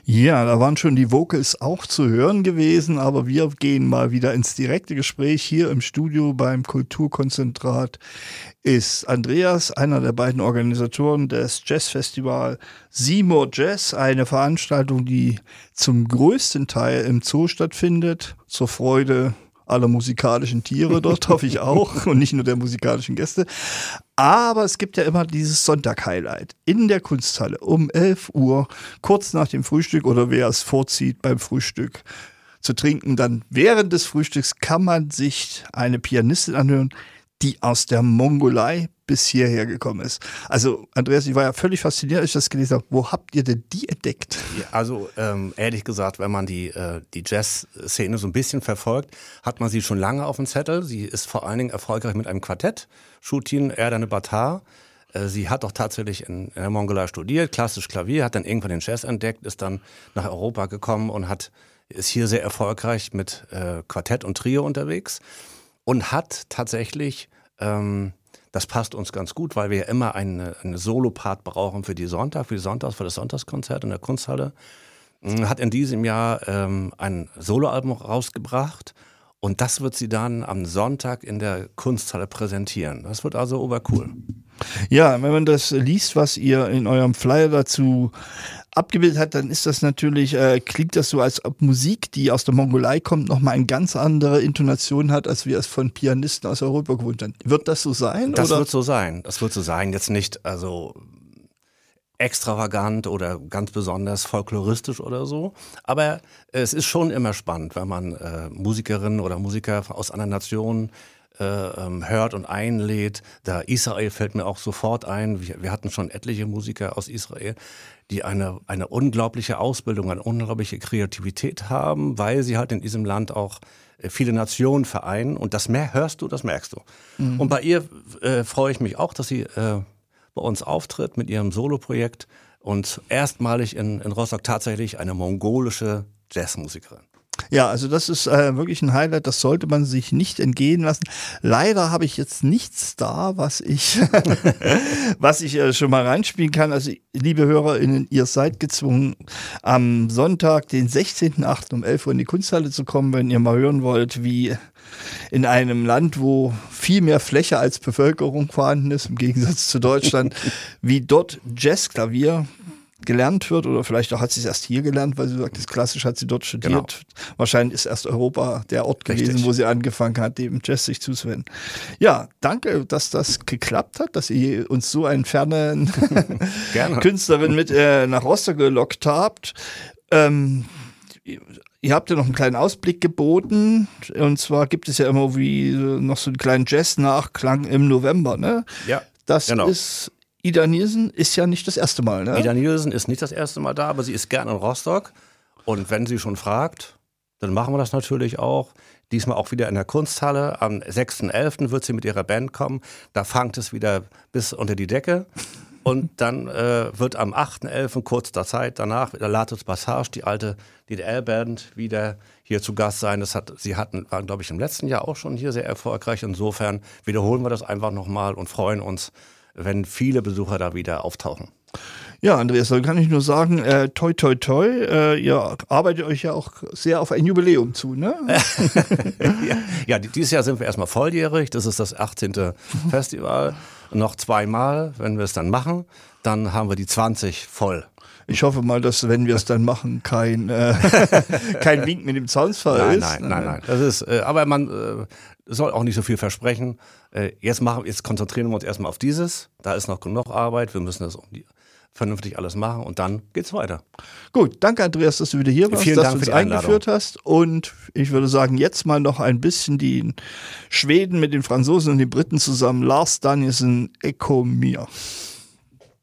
Ja, da waren schon die Vocals auch zu hören gewesen, aber wir gehen mal wieder ins direkte Gespräch. Hier im Studio beim Kulturkonzentrat ist Andreas, einer der beiden Organisatoren des Jazzfestival Seymour Jazz, eine Veranstaltung, die zum größten Teil im Zoo stattfindet, zur Freude aller musikalischen Tiere dort, hoffe ich auch, und nicht nur der musikalischen Gäste. Aber es gibt ja immer dieses Sonntag-Highlight in der Kunsthalle um 11 Uhr, kurz nach dem Frühstück oder wer es vorzieht, beim Frühstück zu trinken. Dann während des Frühstücks kann man sich eine Pianistin anhören, die aus der Mongolei bis hierher gekommen ist. Also Andreas, ich war ja völlig fasziniert, als ich das gelesen habe. Wo habt ihr denn die entdeckt? Ja, also ehrlich gesagt, wenn man die Jazz-Szene so ein bisschen verfolgt, hat man sie schon lange auf dem Zettel. Sie ist vor allen Dingen erfolgreich mit einem Quartett, Shutin Erdane Batar. Sie hat auch tatsächlich in der Mongolei studiert, klassisch Klavier, hat dann irgendwann den Jazz entdeckt, ist dann nach Europa gekommen und ist hier sehr erfolgreich mit Quartett und Trio unterwegs und hat tatsächlich das passt uns ganz gut, weil wir ja immer eine Solopart brauchen für das Sonntagskonzert in der Kunsthalle. Hat in diesem Jahr ein Soloalbum rausgebracht und das wird sie dann am Sonntag in der Kunsthalle präsentieren. Das wird also obercool. Ja, wenn man das liest, was ihr in eurem Flyer dazu abgebildet hat, dann ist das natürlich, klingt das so, als ob Musik, die aus der Mongolei kommt, nochmal eine ganz andere Intonation hat, als wir es von Pianisten aus Europa gewohnt haben. Wird das so sein? Das wird so sein. Das wird so sein. Jetzt nicht also extravagant oder ganz besonders folkloristisch oder so. Aber es ist schon immer spannend, wenn man Musikerinnen oder Musiker aus anderen Nationen hört und einlädt. Da Israel fällt mir auch sofort ein. Wir hatten schon etliche Musiker aus Israel, die eine unglaubliche Ausbildung, eine unglaubliche Kreativität haben, weil sie halt in diesem Land auch viele Nationen vereinen. Und das merkst du. Mhm. Und bei ihr freue ich mich auch, dass sie bei uns auftritt mit ihrem Soloprojekt und erstmalig in Rostock tatsächlich eine mongolische Jazzmusikerin. Ja, also das ist wirklich ein Highlight, das sollte man sich nicht entgehen lassen. Leider habe ich jetzt nichts da, was ich schon mal reinspielen kann. Also liebe HörerInnen, ihr seid gezwungen, am Sonntag, den 16.08. um 11 Uhr in die Kunsthalle zu kommen, wenn ihr mal hören wollt, wie in einem Land, wo viel mehr Fläche als Bevölkerung vorhanden ist, im Gegensatz zu Deutschland, wie dort Jazzklavier gelernt wird, oder vielleicht auch hat sie es erst hier gelernt, weil sie sagt, das klassisch hat sie dort studiert. Genau. Wahrscheinlich ist erst Europa der Ort gewesen, wo sie angefangen hat, dem Jazz sich zuzuwenden. Ja, danke, dass das geklappt hat, dass ihr uns so einen fernen Künstlerin mit nach Rostock gelockt habt. Ihr habt ja noch einen kleinen Ausblick geboten, und zwar gibt es ja immer noch so einen kleinen Jazz-Nachklang im November, ne? Ja, das ist Ida Nielsen ist ja nicht das erste Mal, ne? Ida Nielsen ist nicht das erste Mal da, aber sie ist gern in Rostock. Und wenn sie schon fragt, dann machen wir das natürlich auch. Diesmal auch wieder in der Kunsthalle. Am 6.11. wird sie mit ihrer Band kommen. Da fangt es wieder bis unter die Decke. Und dann wird am 8.11. kurz der Zeit danach wieder Latus Passage, die alte DDR-Band, wieder hier zu Gast sein. Waren, glaube ich, im letzten Jahr auch schon hier sehr erfolgreich. Insofern wiederholen wir das einfach nochmal und freuen uns, wenn viele Besucher da wieder auftauchen. Ja, Andreas, dann kann ich nur sagen, toi, toi, toi, ihr arbeitet euch ja auch sehr auf ein Jubiläum zu, ne? ja, dieses Jahr sind wir erstmal volljährig, das ist das 18. Festival. Noch zweimal, wenn wir es dann machen, dann haben wir die 20 voll. Ich hoffe mal, dass, wenn wir es dann machen, kein Wink mit dem Zaunpfahl ist. Nein. Das ist, aber man soll auch nicht so viel versprechen. Jetzt konzentrieren wir uns erstmal auf dieses. Da ist noch genug Arbeit. Wir müssen das vernünftig alles machen und dann geht's weiter. Gut, danke Andreas, dass du wieder hier warst, Vielen dass Dank du uns für die eingeführt hast. Und ich würde sagen, jetzt mal noch ein bisschen die Schweden mit den Franzosen und den Briten zusammen. Lars Danielsson, Echo Mir.